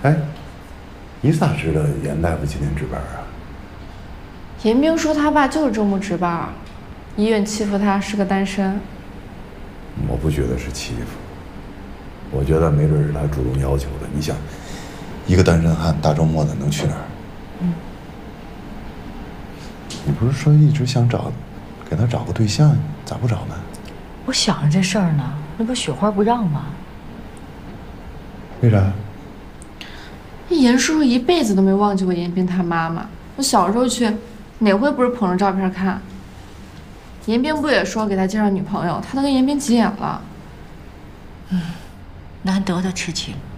哎，你咋知道严大夫今天值班啊？ 严冰说他爸就是周末值班，医院欺负他是个单身。 我不觉得是欺负，我觉得没准是他主动要求的。你想，一个单身汉大周末的能去哪儿？你不是说一直想给他找个对象，咋不找呢？ 我想着这事儿呢，那不雪花不让吗？ 为啥？ 严叔叔一辈子都没忘记过严冰他妈妈。我小时候去，哪回不是捧着照片看？严冰不也说给他介绍女朋友，他都跟严冰急眼了。 难得的痴情。